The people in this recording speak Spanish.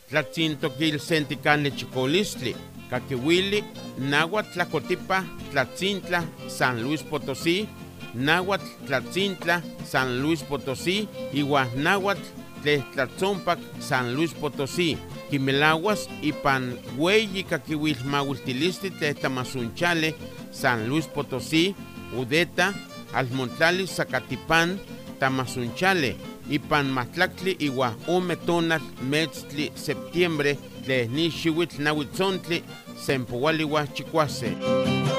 tlatzintoquil senticanle chicolistli, caquihuili, náhuatl tlacotipa, tlatzintla, San Luis Potosí, náhuatl tlatzintla, San Luis Potosí, igual náhuatl tlatzompac, San Luis Potosí, quimelaguas y pan hueyi caquihuil mahuiltilistli tletamasunchale, San Luis Potosí, Udeta, Almontlali, Zacatipán, Tamasunchale, y pan matlactli igual umetonal, metztli, septiembre, tlehnixihuitl nahuitzontli, sempohualiwa chicuase.